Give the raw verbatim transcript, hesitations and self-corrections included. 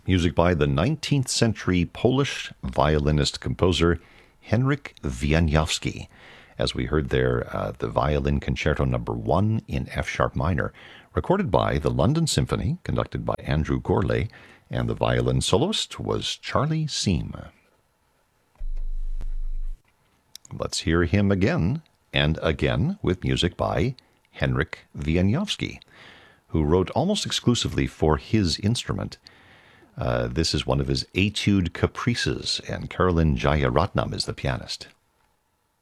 Music by the nineteenth century Polish violinist-composer Henryk Wieniawski. As we heard there, uh, the Violin Concerto Number One in F-sharp minor, recorded by the London Symphony, conducted by Andrew Gourlay, and the violin soloist was Charlie Seam. Let's hear him again and again with music by Henryk Wieniawski, who wrote almost exclusively for his instrument. Uh, this is one of his Etude Caprices, and Carolyn Jayaratnam is the pianist.